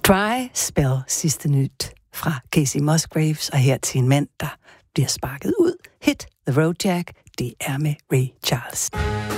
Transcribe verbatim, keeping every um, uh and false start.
Cry Spell, sidste nyt fra Casey Musgraves, og her til en mand, der bliver sparket ud. Hit the Road Jack, det er med Ray Charles.